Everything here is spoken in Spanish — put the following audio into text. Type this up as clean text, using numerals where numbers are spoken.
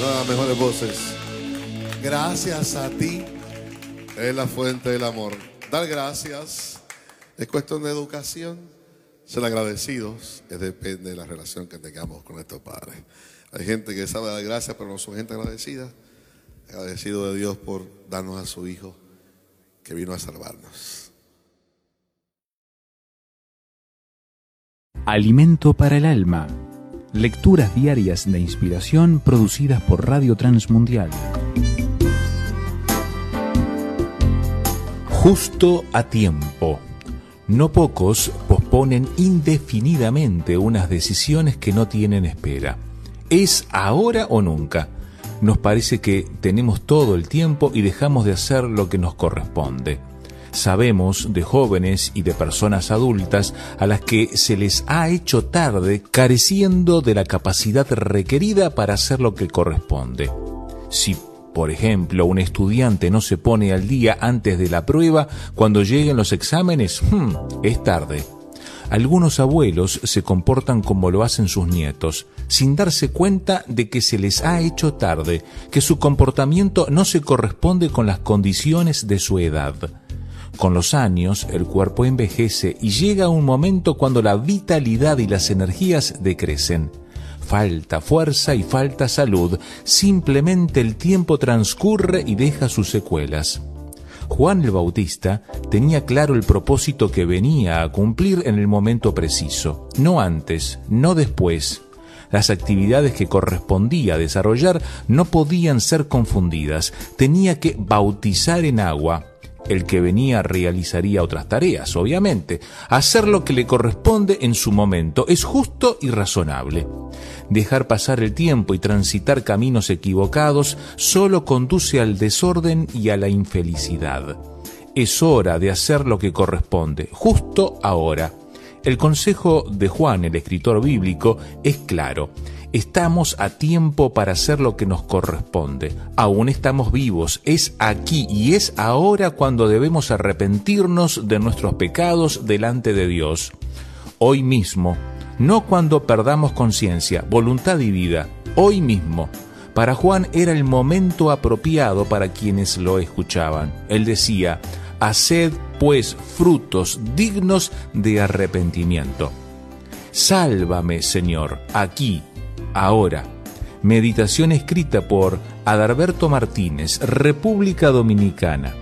Una de las mejores voces. Gracias a ti es la fuente del amor. Dar gracias es cuestión de educación. Ser agradecidos depende de la relación que tengamos con nuestros padres. Hay gente que sabe dar gracias, pero no son gente agradecida. Agradecido de Dios por darnos a su Hijo que vino a salvarnos. Alimento para el alma. Lecturas diarias de inspiración producidas por Radio Transmundial. Justo a tiempo. No pocos posponen indefinidamente unas decisiones que no tienen espera. ¿Es ahora o nunca? Nos parece que tenemos todo el tiempo y dejamos de hacer lo que nos corresponde. Sabemos de jóvenes y de personas adultas a las que se les ha hecho tarde, careciendo de la capacidad requerida para hacer lo que corresponde. Si, por ejemplo, un estudiante no se pone al día antes de la prueba, cuando lleguen los exámenes, es tarde. Algunos abuelos se comportan como lo hacen sus nietos, sin darse cuenta de que se les ha hecho tarde, que su comportamiento no se corresponde con las condiciones de su edad. Con los años, el cuerpo envejece y llega un momento cuando la vitalidad y las energías decrecen. Falta fuerza y falta salud, simplemente el tiempo transcurre y deja sus secuelas. Juan el Bautista tenía claro el propósito que venía a cumplir en el momento preciso, no antes, no después. Las actividades que correspondía desarrollar no podían ser confundidas, tenía que bautizar en agua. El que venía realizaría otras tareas, obviamente. Hacer lo que le corresponde en su momento es justo y razonable. Dejar pasar el tiempo y transitar caminos equivocados solo conduce al desorden y a la infelicidad. Es hora de hacer lo que corresponde, justo ahora. El consejo de Juan, el escritor bíblico, es claro. Estamos a tiempo para hacer lo que nos corresponde. Aún estamos vivos. Es aquí y es ahora cuando debemos arrepentirnos de nuestros pecados delante de Dios. Hoy mismo, no cuando perdamos conciencia, voluntad y vida. Hoy mismo. Para Juan era el momento apropiado para quienes lo escuchaban. Él decía: haced pues frutos dignos de arrepentimiento. Sálvame, Señor, aquí, ahora. Meditación escrita por Adalberto Martínez, República Dominicana.